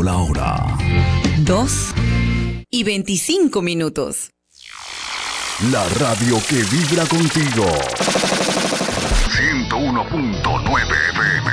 la hora. 2:25. La radio que vibra contigo. 101.9